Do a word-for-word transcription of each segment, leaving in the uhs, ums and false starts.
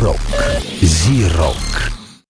Рок. Зи-рок.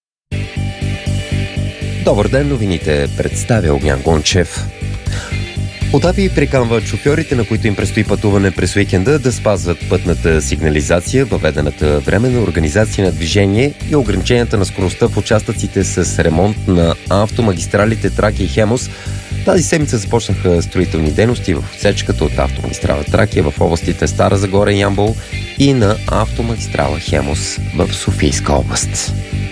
Добър ден, новините представя Огнян Гончев. ОДАПИ приканва шофьорите, на които им предстои пътуване през уикенда, да спазват пътната сигнализация, въведената временна организация на движение и ограниченията на скоростта в участъците с ремонт на автомагистралите Тракия и Хемус. Тази седмица започнаха строителни дейности в отсечката от автомагистрала Тракия в областите Стара Загора и Ямбол и на автомагистрала Хемус в Софийска област.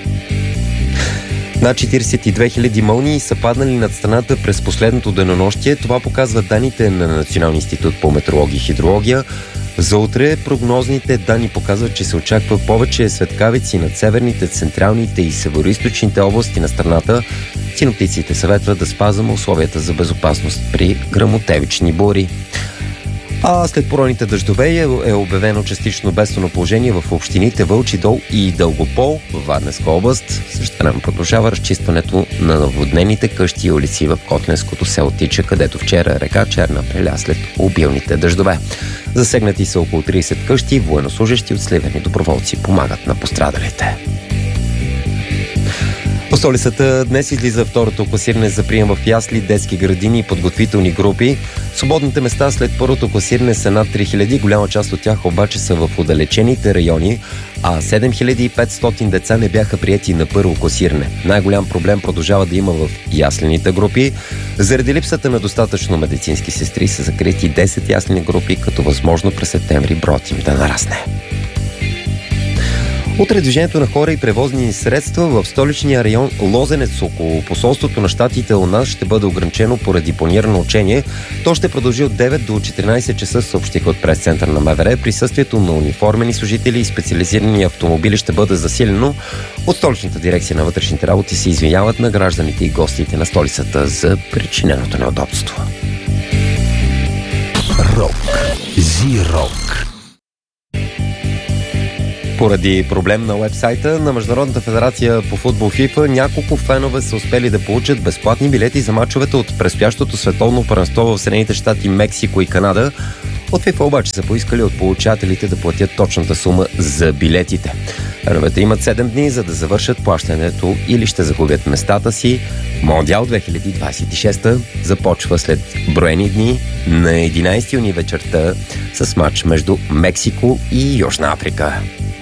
Над четиридесет и две хиляди мълнии са паднали над страната през последното денонощие. Това показват данните на Националния институт по метеорология и хидрология. За утре прогнозните данни показват, че се очаква повече светкавици над северните, централните и североизточните области на страната. Синоптиците съветват да спазваме условията за безопасност при гръмотевични бури. А след поройните дъждове е обявено частично бедствено положение в общините Вълчи дол и Дългопол в Варненска област. Също време продължава разчистването на наводнените къщи и улици в Котленското село Тича, където вчера река Черна преля след обилните дъждове. Засегнати са около тридесет къщи, военнослужещи от сливени доброволци помагат на пострадалите. По столицата днес излиза второто класиране за прием в ясли, детски градини и подготвителни групи. Свободните места след първото класиране са над три хиляди, голяма част от тях обаче са в отдалечените райони, а седем хиляди и петстотин деца не бяха приети на първо класиране. Най-голям проблем продължава да има в яслените групи. Заради липсата на достатъчно медицински сестри са закрити десет яслени групи, като възможно през септември броят им да нарасне. Утре движението на хора и превозни средства в столичния район Лозенец около посолството на щатите у нас ще бъде ограничено поради планирано учение. То ще продължи от девет до четиринайсет часа, съобщиха от прес-център на МВР. Присъствието на униформени служители и специализирани автомобили ще бъде засилено. От столичната дирекция на вътрешните работи се извиняват на гражданите и гостите на столицата за причиненото неудобство. Рок. Зи-рок. Поради проблем на уебсайта на Международната федерация по футбол ФИФА, няколко фенове са успели да получат безплатни билети за мачовете от предстоящото световно първенство в Съединените щати, Мексико и Канада. От ФИФА обаче са поискали от получателите да платят точната сума за билетите. Феновете имат седем дни, за да завършат плащането или ще загубят местата си. Мондиал две хиляди двайсет и шеста започва след броени дни на единайсети юни вечерта с мач между Мексико и Южна Африка.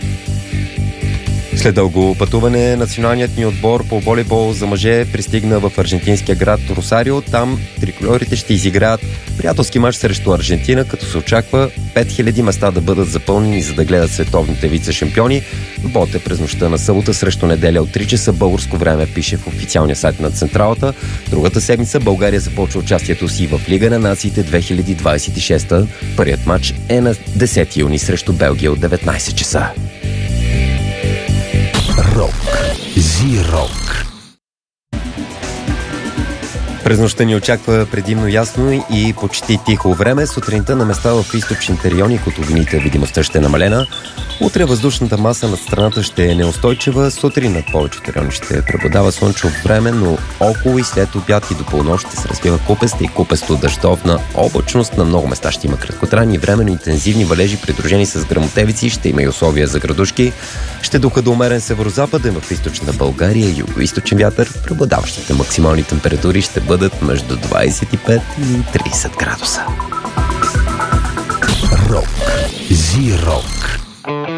След дълго пътуване, националният ни отбор по волейбол за мъже пристигна в аржентинския град Росарио. Там трикольорите ще изиграят приятелски мач срещу Аржентина, като се очаква пет хиляди места да бъдат запълнени, за да гледат световните вице-шампиони. Боят е през нощта на събота срещу неделя от три часа българско време, пише в официалния сайт на Централата. Другата седмица България започва участието си в Лига на нациите две хиляди двайсет и шеста. Първият мач е на десети юни срещу Белгия от деветнайсет часа. Рок. Зи-рок. През нощта ни очаква предимно ясно и почти тихо време. Сутринта на места в източните райони котловините видимостта ще е намалена. Утре въздушната маса над страната ще е неустойчива. Сутрин над повечето райони ще преобладава слънчево време, но около и след обяд и до полунощ ще се развива купеста и купесто дъждовна облачност. На много места ще има краткотрайни временно интензивни валежи, придружени с гръмотевици. Ще има и условия за градушки. Ще духа до умерен северозападен в източна България и югоизточен вятър. Преобладаващите максимални температури ще бъдат между двайсет и пет и трийсет градуса. Рок. Зи-рок.